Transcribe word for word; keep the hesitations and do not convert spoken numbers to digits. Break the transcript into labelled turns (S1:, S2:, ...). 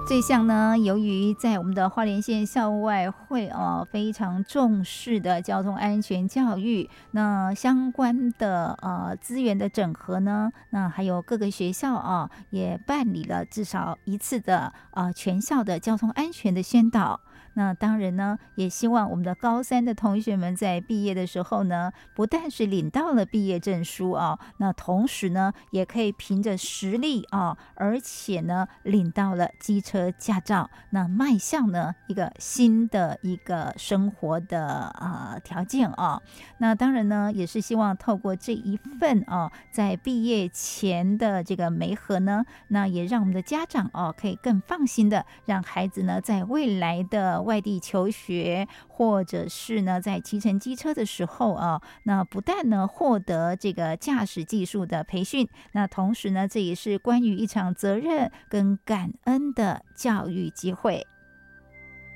S1: 这项呢，由于在我们的花莲县校外会哦非常重视的交通安全教育，那相关的呃资源的整合呢，那还有各个学校啊也办理了至少一次的呃全校的交通安全的宣导。那当然呢，也希望我们的高三的同学们在毕业的时候呢，不但是领到了毕业证书啊，那同时呢，也可以凭着实力啊，而且呢，领到了机车驾照，那迈向呢一个新的一个生活的呃条件啊。那当然呢，也是希望透过这一份啊，在毕业前的这个媒合呢，那也让我们的家长哦、啊，可以更放心的让孩子呢，在未来的外地求学，或者是呢在骑乘机车的时候啊，那不但呢获得这个驾驶技术的培训，那同时呢这也是关于一场责任跟感恩的教育机会。